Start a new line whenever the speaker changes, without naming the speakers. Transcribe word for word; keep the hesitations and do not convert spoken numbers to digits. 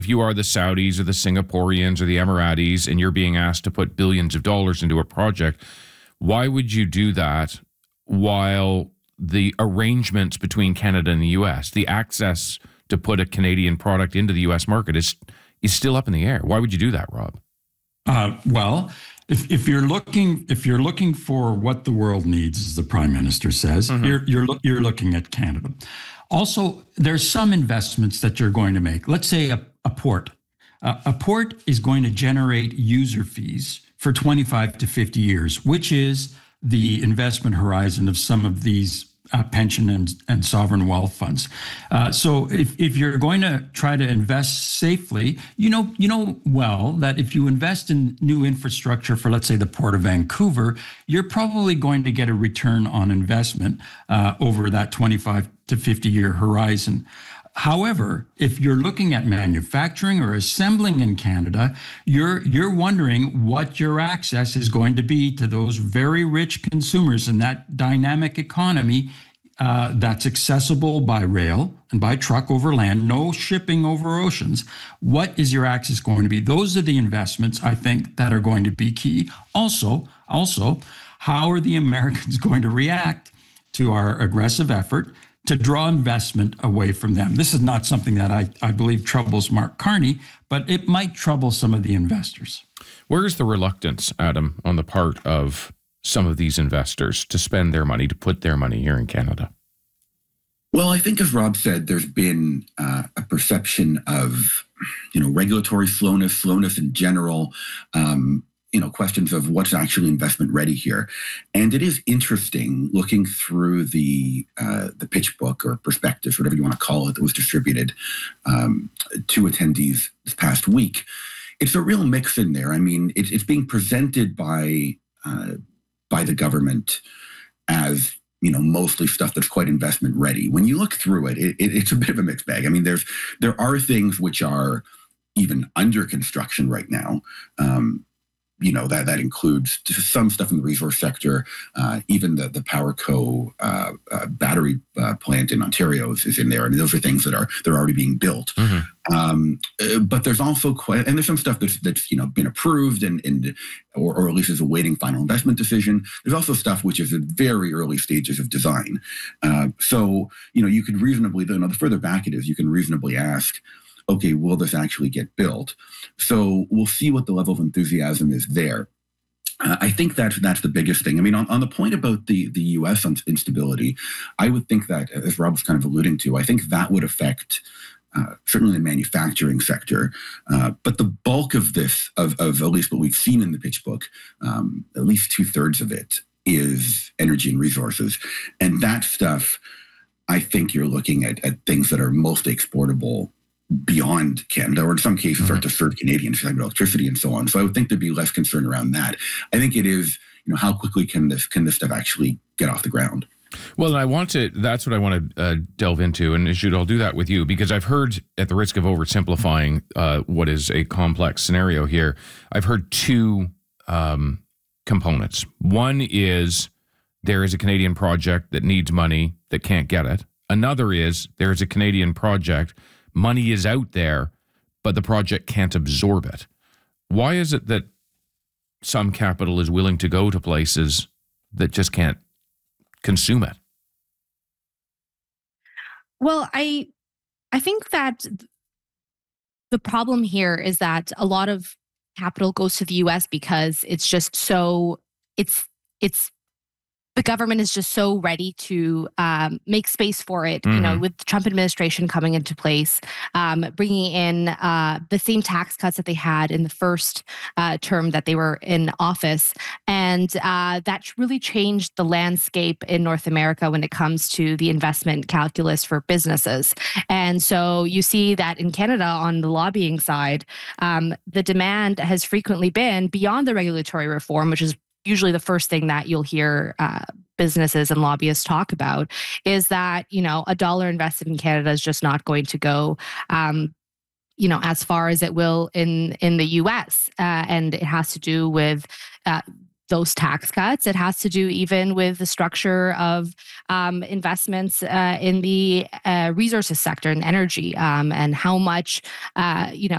if you are the Saudis or the Singaporeans or the Emiratis and you're being asked to put billions of dollars into a project, why would you do that while the arrangements between Canada and the U S, the access to put a Canadian product into the U S market is is still up in the air? Why would you do that, Rob?
Uh, well, if, if you're looking if you're looking for what the world needs, as the Prime Minister says, mm-hmm. you're you're you're looking at Canada. Also, there's some investments that you're going to make. Let's say a, a port. Uh, a port is going to generate user fees for twenty-five to fifty years, which is the investment horizon of some of these uh, pension and, and sovereign wealth funds. Uh, so if, if you're going to try to invest safely, you know, you know well that if you invest in new infrastructure for, let's say, the Port of Vancouver, you're probably going to get a return on investment uh, over that twenty-five to fifty year horizon. However, if you're looking at manufacturing or assembling in Canada, you're you're wondering what your access is going to be to those very rich consumers in that dynamic economy uh, that's accessible by rail and by truck over land, no shipping over oceans. What is your access going to be? Those are the investments, I think, that are going to be key. Also, also, how are the Americans going to react to our aggressive effort to draw investment away from them? This is not something that I, I believe troubles Mark Carney, but it might trouble some of the investors.
Where is the reluctance, Adam, on the part of some of these investors to spend their money, to put their money here in Canada?
Well, I think, as Rob said, there's been uh, a perception of, you know, regulatory slowness, slowness in general, um, you know, questions of what's actually investment ready here. And it is interesting looking through the uh, the pitch book or prospectus, whatever you want to call it, that was distributed um, to attendees this past week. It's a real mix in there. I mean, it's, it's being presented by uh, by the government as, you know, mostly stuff that's quite investment ready. When you look through it, it, it, it's a bit of a mixed bag. I mean, there's there are things which are even under construction right now. Um, You know, that that includes some stuff in the resource sector. Uh, even the the PowerCo uh, uh, battery uh, plant in Ontario is, is in there. I mean, those are things that are they're already being built. Mm-hmm. Um, uh, but there's also quite, and there's some stuff that's that's you know been approved and and or, or at least is awaiting final investment decision. There's also stuff which is at very early stages of design. Uh, so you know, you could reasonably, you know, the further back it is, you can reasonably ask, okay, will this actually get built? So we'll see what the level of enthusiasm is there. Uh, I think that's that's the biggest thing. I mean, on, on the point about the, the U S instability, I would think that, as Rob was kind of alluding to, I think that would affect uh, certainly the manufacturing sector. Uh, but the bulk of this, of, of at least what we've seen in the pitch book, um, at least two thirds of it is energy and resources. And that stuff, I think you're looking at, at things that are mostly exportable beyond Canada, or in some cases mm-hmm. are to serve Canadians, like electricity and so on. So I would think there'd be less concern around that. I think it is, you know, how quickly can this can this stuff actually get off the ground?
Well, and I want to, that's what I want to uh, delve into, and Jude, I'll do that with you, because I've heard, at the risk of oversimplifying uh, what is a complex scenario here, I've heard two um, components. One is there is a Canadian project that needs money that can't get it. Another is there is a Canadian project, money is out there, but the project can't absorb it. Why is it that some capital is willing to go to places that just can't consume it?
Well, I I think that the problem here is that a lot of capital goes to the U S because it's just so it's it's the government is just so ready to um, make space for it, mm-hmm. you know, with the Trump administration coming into place, um, bringing in uh, the same tax cuts that they had in the first uh, term that they were in office. And uh, that really changed the landscape in North America when it comes to the investment calculus for businesses. And so you see that in Canada on the lobbying side, um, the demand has frequently been beyond the regulatory reform, which is usually the first thing that you'll hear uh, businesses and lobbyists talk about, is that, you know, a dollar invested in Canada is just not going to go, um, you know, as far as it will in, in the U S. Uh, and it has to do with uh, those tax cuts. It has to do even with the structure of um, investments uh, in the uh, resources sector and energy, um, and how much, uh, you know,